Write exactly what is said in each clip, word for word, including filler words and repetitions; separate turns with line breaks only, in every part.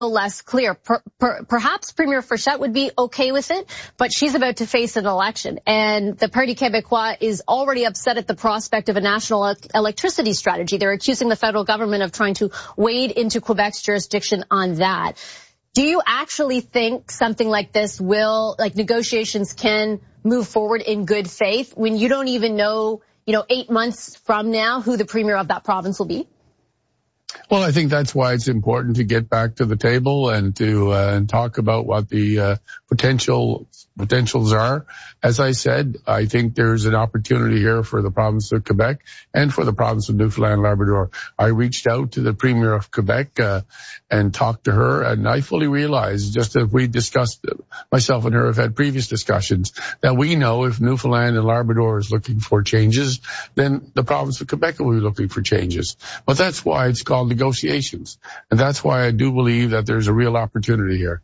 less clear. Per, per, perhaps Premier Fréchette would be okay with it, but she's about to face an election. And the Parti Québécois is already upset at the prospect of a national electricity strategy. They're accusing the federal government of trying to wade into Quebec's jurisdiction on that. Do you actually think something like this will, like negotiations can move forward in good faith when you don't even know, you know, eight months from now who the premier of that province will be?
Well, I think that's why it's important to get back to the table and to uh, and talk about what the uh, potential potentials are. As I said, I think there's an opportunity here for the province of Quebec and for the province of Newfoundland and Labrador. I reached out to the Premier of Quebec uh, and talked to her, and I fully realize, just as we discussed, myself and her have had previous discussions, that we know if Newfoundland and Labrador is looking for changes, then the province of Quebec will be looking for changes. But that's why it's called negotiations. And that's why I do believe that there's a real opportunity here.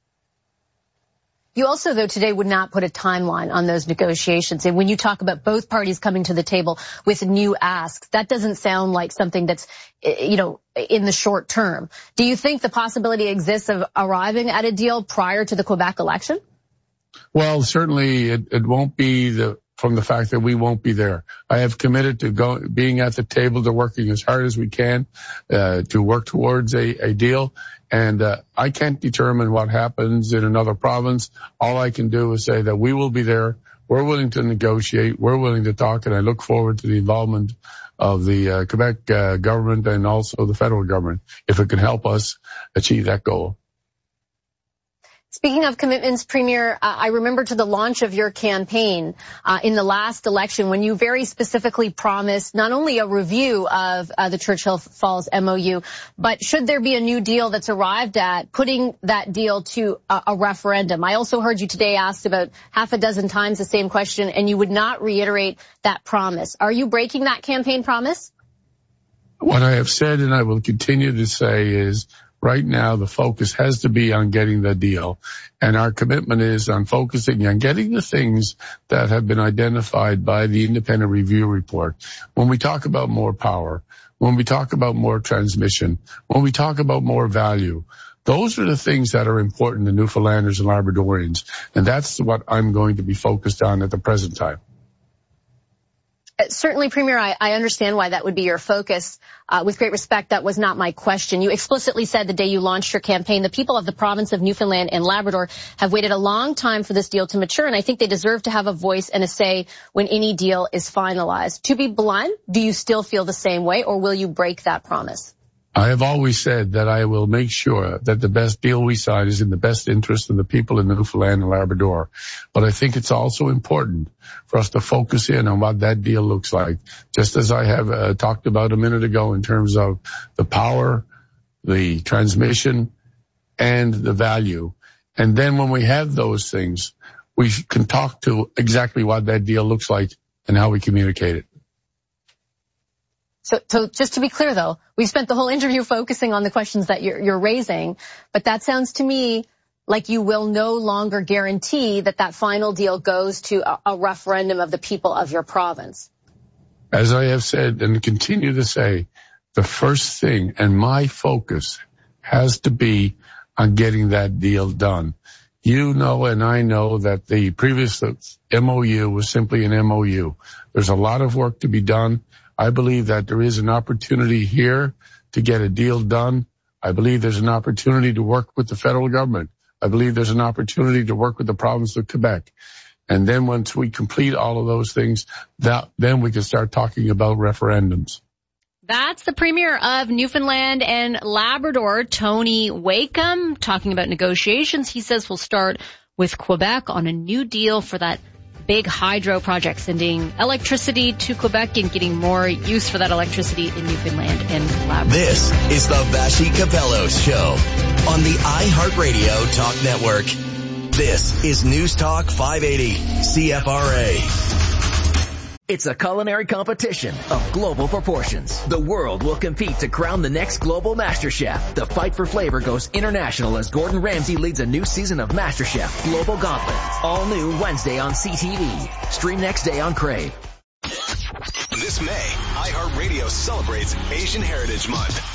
You also, though, today would not put a timeline on those negotiations. And when you talk about both parties coming to the table with new asks, that doesn't sound like something that's, you know, in the short term. Do you think the possibility exists of arriving at a deal prior to the Quebec election?
Well, certainly it, it won't be the from the fact that we won't be there. I have committed to go, being at the table, to working as hard as we can uh, to work towards a, a deal. And uh, I can't determine what happens in another province. All I can do is say that we will be there. We're willing to negotiate. We're willing to talk. And I look forward to the involvement of the uh, Quebec uh, government and also the federal government if it can help us achieve that goal.
Speaking of commitments, Premier, uh, I remember to the launch of your campaign uh, in the last election when you very specifically promised not only a review of uh, the Churchill Falls M O U, but should there be a new deal that's arrived at, putting that deal to a, a referendum. I also heard you today asked about half a dozen times the same question, and you would not reiterate that promise. Are you breaking that campaign promise?
What I have said, and I will continue to say, is right now, the focus has to be on getting the deal, and our commitment is on focusing on getting the things that have been identified by the independent review report. When we talk about more power, when we talk about more transmission, when we talk about more value, those are the things that are important to Newfoundlanders and Labradorians, and that's what I'm going to be focused on at the present time.
Certainly, Premier, I, I understand why that would be your focus. Uh, with great respect, that was not my question. You explicitly said the day you launched your campaign, the people of the province of Newfoundland and Labrador have waited a long time for this deal to mature, and I think they deserve to have a voice and a say when any deal is finalized. To be blunt, do you still feel the same way, or will you break that promise?
I have always said that I will make sure that the best deal we sign is in the best interest of the people in Newfoundland and Labrador. But I think it's also important for us to focus in on what that deal looks like, just as I have uh, talked about a minute ago in terms of the power, the transmission, and the value. And then when we have those things, we can talk to exactly what that deal looks like and how we communicate it.
So, so just to be clear, though, we've spent the whole interview focusing on the questions that you're, you're raising, but that sounds to me like you will no longer guarantee that that final deal goes to a, a referendum of the people of your province.
As I have said and continue to say, the first thing and my focus has to be on getting that deal done. You know and I know that the previous M O U was simply an M O U. There's a lot of work to be done. I believe that there is an opportunity here to get a deal done. I believe there's an opportunity to work with the federal government. I believe there's an opportunity to work with the province of Quebec. And then once we complete all of those things, that, then we can start talking about referendums.
That's the Premier of Newfoundland and Labrador, Tony Wakeham, talking about negotiations. He says we'll start with Quebec on a new deal for that big hydro project, sending electricity to Quebec and getting more use for that electricity in Newfoundland and Labrador.
This is the Vassy Capellos Show on the iHeartRadio Talk Network. This is News Talk five eighty C F R A.
It's a culinary competition of global proportions. The world will compete to crown the next global master chef. The fight for flavor goes international as Gordon Ramsay leads a new season of MasterChef Global Gauntlet. All new Wednesday on C T V. Stream next day on Crave.
This May, iHeartRadio celebrates Asian Heritage Month.